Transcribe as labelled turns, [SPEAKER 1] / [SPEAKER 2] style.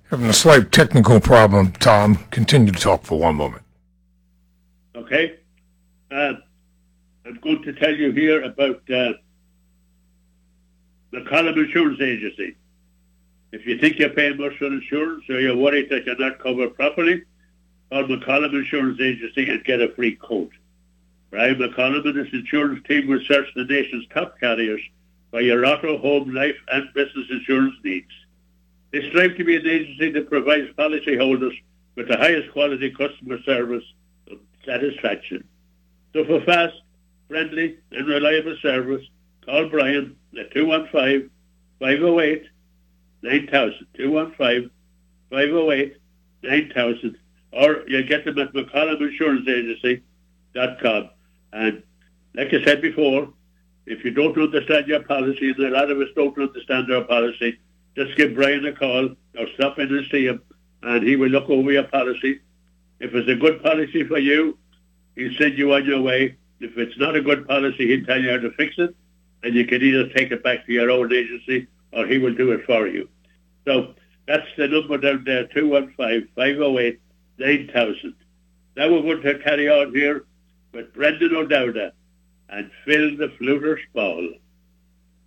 [SPEAKER 1] Having a slight technical problem, Tom. Continue to talk for one moment.
[SPEAKER 2] Okay. I'm going to tell you here about the McCollum Insurance Agency. If you think you're paying much for insurance or you're worried that you're not covered properly, call McCollum Insurance Agency and get a free quote. Brian McCollum and his insurance team will search the nation's top carriers for your auto, home, life and business insurance needs. They strive to be an agency that provides policyholders with the highest quality customer service and satisfaction. So for fast, friendly and reliable service, call Brian at 215-508-9000, 215-508-9000, or you'll get them at McCollumInsuranceAgency.com. And like I said before, if you don't understand your policy, and a lot of us don't understand our policy, just give Brian a call or stop in and see him, and he will look over your policy. If it's a good policy for you, he'll send you on your way. If it's not a good policy, he'll tell you how to fix it, and you can either take it back to your own agency or he will do it for you. So that's the number down there, 215-508-9000. Now we're going to carry on here with Brendan O'Dowda and Phil the Fluter's Ball.